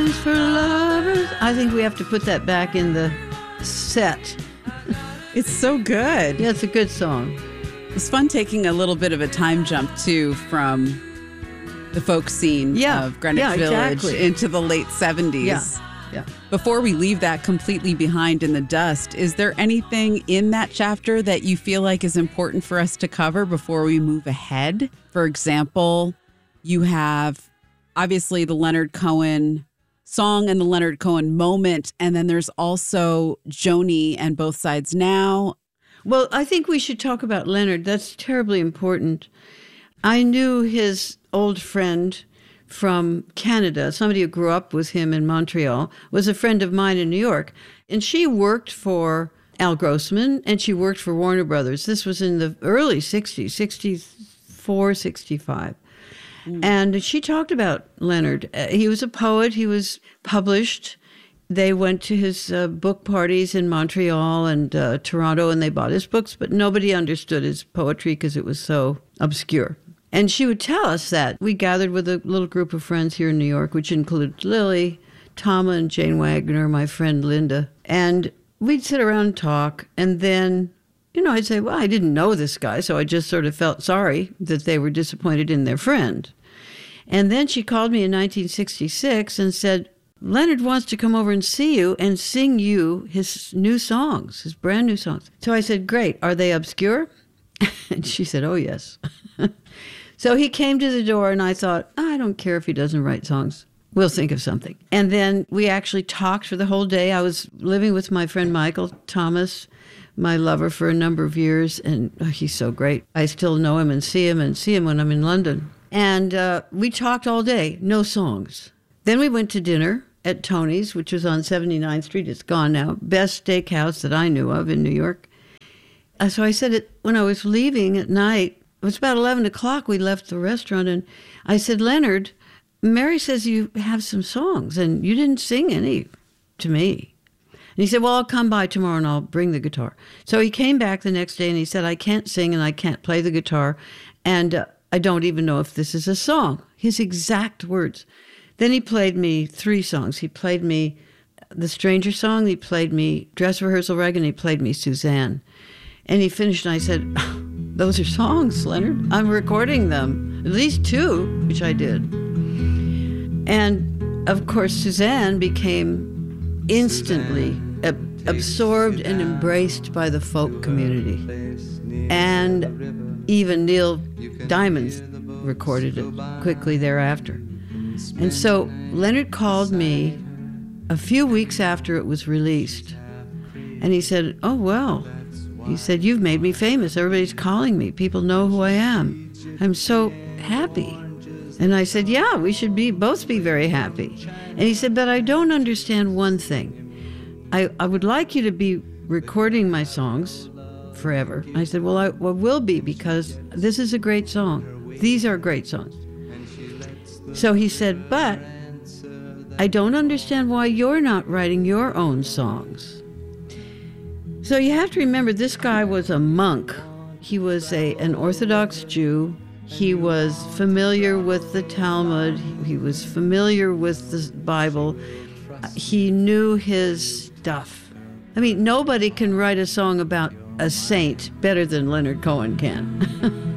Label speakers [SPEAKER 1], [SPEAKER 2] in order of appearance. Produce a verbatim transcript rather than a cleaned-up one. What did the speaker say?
[SPEAKER 1] Songs for Lovers. I think we have to put that back in the set.
[SPEAKER 2] It's so good.
[SPEAKER 1] Yeah, it's a good song.
[SPEAKER 2] It's fun taking a little bit of a time jump, too, from the folk scene
[SPEAKER 1] yeah.
[SPEAKER 2] of Greenwich
[SPEAKER 1] yeah,
[SPEAKER 2] Village
[SPEAKER 1] exactly.
[SPEAKER 2] into the late seventies.
[SPEAKER 1] Yeah. Yeah.
[SPEAKER 2] Before we leave that completely behind in the dust, is there anything in that chapter that you feel like is important for us to cover before we move ahead? For example, you have obviously the Leonard Cohen song and the Leonard Cohen moment, and then there's also Joni and Both Sides Now.
[SPEAKER 1] Well, I think we should talk about Leonard. That's terribly important. I knew his old friend from Canada, somebody who grew up with him in Montreal, was a friend of mine in New York. And she worked for Al Grossman, and she worked for Warner Brothers. This was in the early sixties, sixty-four, sixty-five. Mm. And she talked about Leonard. Uh, he was a poet. He was published. They went to his uh, book parties in Montreal and uh, Toronto, and they bought his books, but nobody understood his poetry because it was so obscure. And she would tell us that. We gathered with a little group of friends here in New York, which included Lily, Tama, and Jane Wagner, my friend Linda. And we'd sit around and talk. And then, you know, I'd say, well, I didn't know this guy, so I just sort of felt sorry that they were disappointed in their friend. And then she called me in nineteen sixty-six and said, Leonard wants to come over and see you and sing you his new songs, his brand new songs. So I said, great. Are they obscure? And she said, oh, yes. So he came to the door, and I thought, oh, I don't care if he doesn't write songs. We'll think of something. And then we actually talked for the whole day. I was living with my friend Michael Thomas, my lover for a number of years, and oh, he's so great. I still know him and see him and see him when I'm in London. And uh, we talked all day, no songs. Then we went to dinner at Tony's, which was on seventy-ninth Street. It's gone now. Best steakhouse that I knew of in New York. Uh, so I said it when I was leaving at night. It was about eleven o'clock. We left the restaurant, and I said, Leonard, Mary says you have some songs, and you didn't sing any to me. And he said, well, I'll come by tomorrow, and I'll bring the guitar. So he came back the next day, and he said, I can't sing, and I can't play the guitar, and uh, I don't even know if this is a song. His exact words. Then he played me three songs. He played me the Stranger song, he played me Dress Rehearsal Rag, and he played me Suzanne. And he finished, and I said, those are songs, Leonard. I'm recording them, at least two, which I did. And, of course, Suzanne became instantly ab- absorbed and embraced by the folk community. And even Neil Diamond recorded it quickly thereafter. And so Leonard called me a few weeks after it was released. And he said, oh, well. He said, you've made me famous. Everybody's calling me. People know who I am. I'm so happy. And I said, yeah, we should be both be very happy. And he said, but I don't understand one thing. I, I would like you to be recording my songs forever. I said, well, I well, will be, because this is a great song. These are great songs. So he said, but I don't understand why you're not writing your own songs. So you have to remember, this guy was a monk. He was a an Orthodox Jew. He was familiar with the Talmud. He was familiar with the Bible. He knew his stuff. I mean, nobody can write a song about a saint better than Leonard Cohen can.